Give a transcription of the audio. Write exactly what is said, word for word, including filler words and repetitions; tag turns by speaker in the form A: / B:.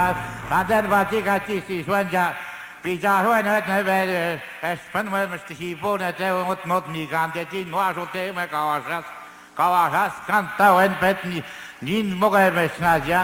A: Pandan vatikati si suanja pija huono näve espan valmasti hiipuna teo mut mut ni kantetin nuasu teemme kavasas kavasas kantaa en pet niin niin mukavasti ja